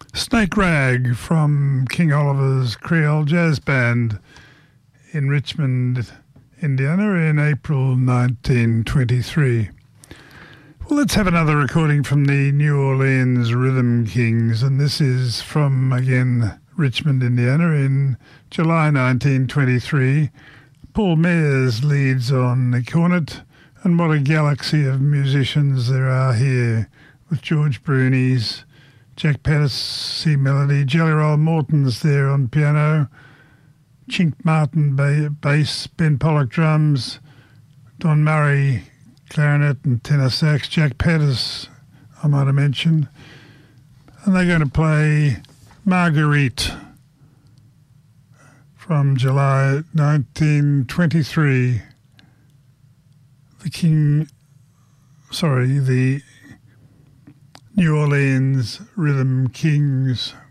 Snake Rag from King Oliver's Creole Jazz Band in Richmond, Indiana in April 1923. Well, let's have another recording from the New Orleans Rhythm Kings, and this is from, again, Richmond, Indiana in July 1923. Paul Mears leads on the cornet, and what a galaxy of musicians there are here, with George Brunies, Jack Pettis, C Melody, Jelly Roll Morton's there on piano, Chink Martin bass, Ben Pollock drums, Don Murray clarinet and tenor sax, Jack Pettis I might have mentioned, and they're going to play Marguerite from July 1923. The New Orleans Rhythm Kings.